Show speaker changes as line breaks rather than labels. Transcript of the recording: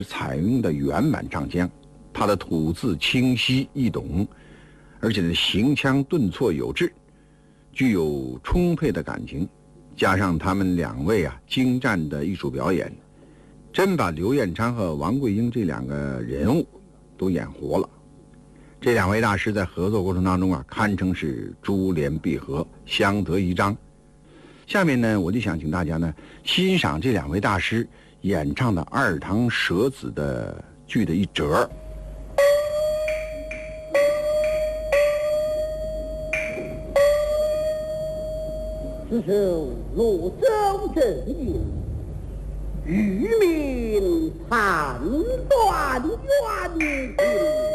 采用的原版唱腔，他的吐字清晰易懂，而且行腔顿挫有致，具有充沛的感情，加上他们两位精湛的艺术表演，真把刘彦昌和王桂英这两个人物都演活了。这两位大师在合作过程当中堪称是珠联璧合，相得益彰。下面呢，我就想请大家呢欣赏这两位大师演唱的《二堂舍子》的剧的一折。
此时若州正营，渔民判断冤情。